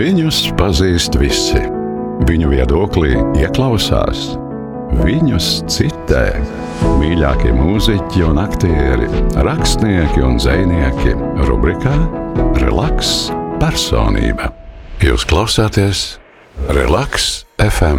Viņus pazīst visi. Viņu viedoklī ieklausās. Viņus citē. Mīļākie mūziķi un aktieri, rakstnieki un dzejnieki. Rubrikā Relaks personība. Jūs klausāties Relaks FM.